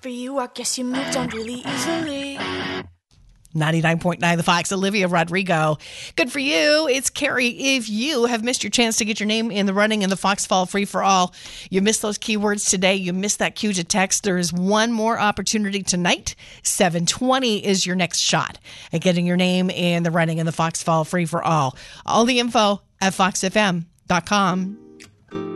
for you. I guess you moved on really easily. 99.9 The Fox, Olivia Rodrigo. Good for you. It's Carrie. If you have missed your chance to get your name in the running in the Fox Fall Free for All, you missed those keywords today, you missed that cue to text, there is one more opportunity tonight. 7:20 is your next shot at getting your name in the running in the Fox Fall Free for All. All the info at foxfm.com.